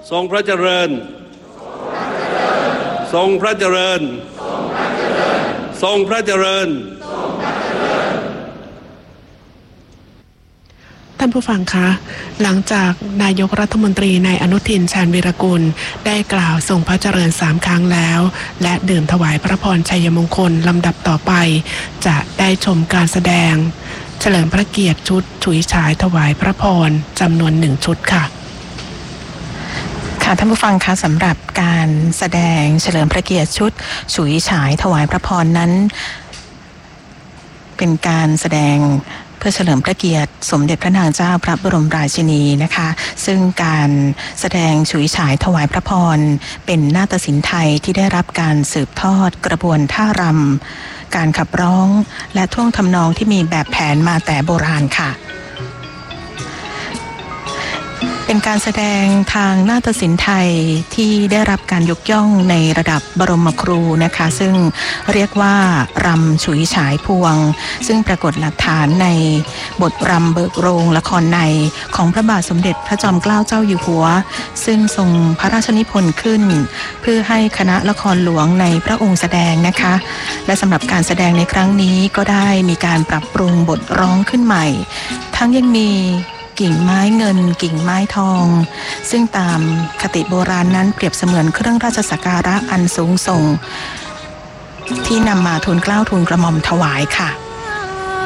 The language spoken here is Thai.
ทรงพระเจริญทรงพระเจริญทรงพระเจริญท่านผู้ฟังคะหลังจากนายกรัฐมนตรีนายอนุทินชาญวีรกุลได้กล่าวทรงพระเจริญ3 ครั้งแล้วและดื่มถวายพระพรชัยมงคลลำดับต่อไปจะได้ชมการแสดงเฉลิมพระเกียรติชุดฉุยฉายถวายพระพรจำนวน1 ชุดค่ะท่านผู้ฟังคะสำหรับการแสดงเฉลิมพระเกียรติชุดฉุยฉายถวายพระพรนั้นเป็นการแสดงเพื่อเฉลิมพระเกียรติสมเด็จพระนางเจ้าพระบรมราชินีนะคะซึ่งการแสดงฉุยฉายถวายพระพรเป็นนาฏศิลป์ไทยที่ได้รับการสืบทอดกระบวนท่ารำการขับร้องและท่วงทำนองที่มีแบบแผนมาแต่โบราณค่ะเป็นการแสดงทางนาฏศิลป์ไทยที่ได้รับการยกย่องในระดับบรมครูนะคะซึ่งเรียกว่ารำฉุยฉายพวงซึ่งปรากฏหลักฐานในบทรำเบิกโรงละครในของพระบาทสมเด็จพระจอมเกล้าเจ้าอยู่หัวซึ่งทรงพระราชนิพนธ์ขึ้นเพื่อให้คณะละครหลวงในพระองค์แสดงนะคะและสำหรับการแสดงในครั้งนี้ก็ได้มีการปรับปรุงบทร้องขึ้นใหม่ทั้งยังมีกิ่งไม้เงินกิ่งไม้ทองซึ่งตามคติโบราณนั้นเปรียบเสมือนเครื่องราชสักการะอันสูงส่งที่นำมาทูลเกล้าทูลกระหม่อมถวายค่ะ